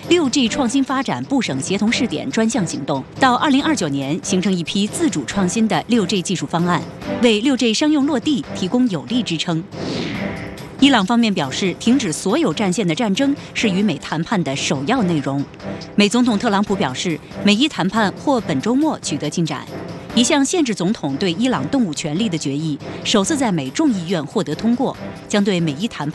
6G 创新发展部省协同试点专项行动，到2029年形成一批自主创新的6G 技术方案，为6G 商用落地提供有力支撑。伊朗方面表示，停止所有战线的战争是与美谈判的首要内容。美总统特朗普表示，美伊谈判或本周末取得进展。一项限制总统对伊朗动武权利的决议首次在美众议院获得通过，将对美伊谈判